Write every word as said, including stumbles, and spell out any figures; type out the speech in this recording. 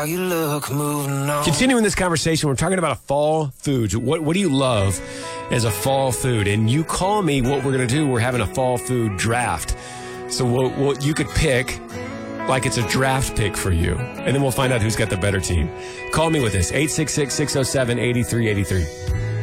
how you look moving on. Continuing this conversation, we're talking about fall foods. What what do you love as a fall food? And you call me. What we're going to do, we're having a fall food draft. So we'll, we'll, you could pick like it's a draft pick for you. And then we'll find out who's got the better team. Call me with this, eight six six, six oh seven, eight three eight three.